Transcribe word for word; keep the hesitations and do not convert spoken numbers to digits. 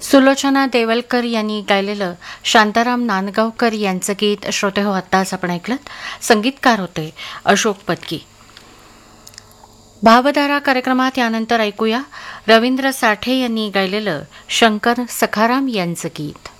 सुलोचना देवलकर यांनी गायलेलं शांताराम नांदगावकर यांचं गीत श्रोते हो आत्ताच आपण ऐकलं. संगीतकार होते अशोक पत्की. भावधारा कार्यक्रमात यानंतर ऐकूया रवींद्र साठे यांनी गायलेलं शंकर सखाराम यांचं गीत.